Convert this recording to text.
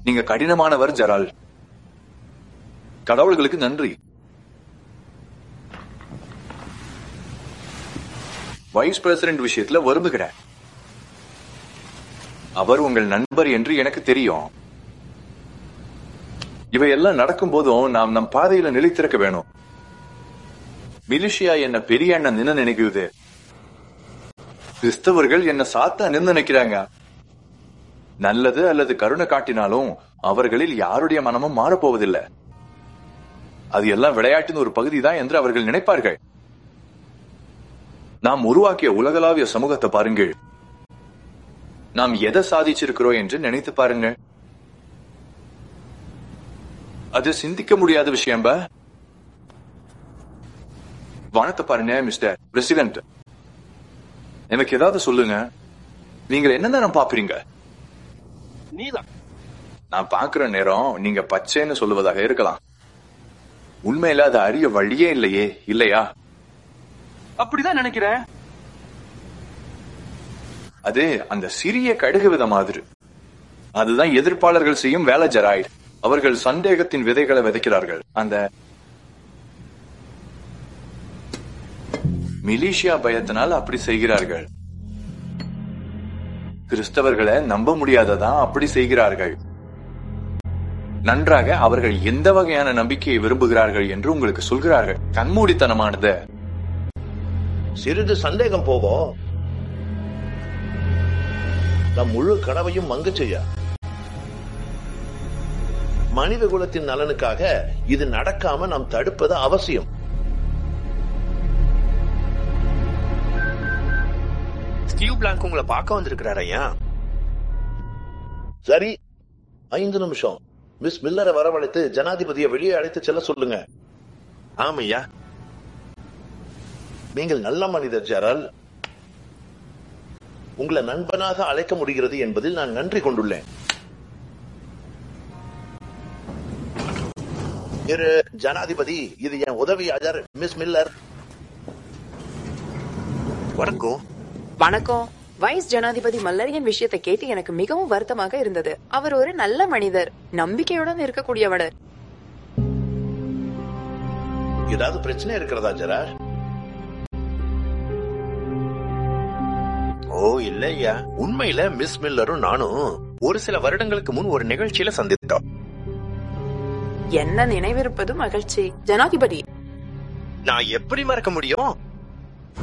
நீங்க கடினமானவர் ஜெரால். கடவுள்களுக்கு நன்றி. Vice president விஷயத்துல வருந்துகிறேன். அவர் உங்கள் நண்பர் என்று எனக்கு தெரியும். இவையெல்லாம் நடக்கும் போதும் நாம் நம் பாதையில நிலைத்திருக்க வேணும். மிலிஷியா என்ன பெரிய அண்ணன் நின்று நினைக்குது. கிறிஸ்தவர்கள் என்ன சாத்தா நின்று நினைக்கிறாங்க. நல்லது அல்லது கருணை காட்டினாலும் அவர்களில் யாருடைய மனமும் மாறப்போவதில்லை. அது எல்லாம் விளையாட்டின் ஒரு பகுதி தான் என்று அவர்கள் நினைப்பார்கள். நாம் உருவாக்கிய உலகளாவிய சமூகத்தை பாருங்கள். நாம் எதை சாதிச்சிருக்கிறோம் என்று நினைத்து பாருங்கள். அது சிந்திக்க முடியாத விஷயம். வானத்தை பாருங்க மிஸ்டர் பிரசிடென்ட். எனக்கு ஏதாவது சொல்லுங்க. நீங்க என்னதான் பாக்குறீங்க? நீதான். நான் பாக்குற நேரம் நீங்க பச்சைன்னு சொல்லுவதாக இருக்கலாம். உண்மையில அது அறிய வழியே இல்லையே, இல்லையா? அப்படிதான் நினைக்கிறேன். அது அந்த சிறிய கடுகு வித மாதிரி. அதுதான் எதிர்ப்பாளர்கள் செய்யும் வேலை ஜெராய்டு. அவர்கள் சந்தேகத்தின் விதைகளை விதைக்கிறார்கள். அந்த மிலிஷியா பயத்தினால் அப்படி செய்கிறார்கள். கிறிஸ்தவர்களை நம்ப முடியாததான் அப்படி செய்கிறார்கள். நன்றாக அவர்கள் எந்த வகையான நம்பிக்கையை விரும்புகிறார்கள் என்று உங்களுக்கு சொல்கிறார்கள். கண்மூடித்தனமானது. சிறிது சந்தேகம் போகும். நம் முழு கனவையும் மங்க செய்ய மனித குலத்தின் நலனுக்காக இது நடக்காம நாம் தடுப்பது அவசியம். ஸ்டீவ் பிளாங்க் உங்களை பார்க்க வந்திருக்கிறார் ஐயா. சரி, 5 நிமிஷம். மிஸ் மில்லரை வரவழைத்து ஜனாதிபதியை வெளியே அழைத்து செல்ல சொல்லுங்க. ஆமையா. நீங்கள் நல்ல மனிதர் ஜெரால். உங்களை நண்பனாக அழைக்க முடிகிறது என்பதில் நான் நன்றி கொண்டுள்ளேன். ஜனாதிபதி, இது என் உதவியாளர் மிஸ் மில்லர். வணக்கம். வணக்கம். வைஸ் ஜனாதிபதி மல்லரியின் விஷயத்தை கேட்டு எனக்கு மிகவும் வருத்தமாக இருந்தது. அவர் ஒரு நல்ல மனிதர், நம்பிக்கையுடன் இருக்கக்கூடியவர். ஏதாவது பிரச்சனை இருக்கிறதா ஜெரால்? ஓ இல்லையா, உண்மையில மிஸ் மில்லரும் நானும் ஒரு சில வருடங்களுக்கு முன் ஒரு நிகழ்ச்சியில சந்தித்தோம். என்ன நினைவிருப்பது மகிழ்ச்சி ஜனாதிபதி. நான் எப்படி மறக்க முடியும்?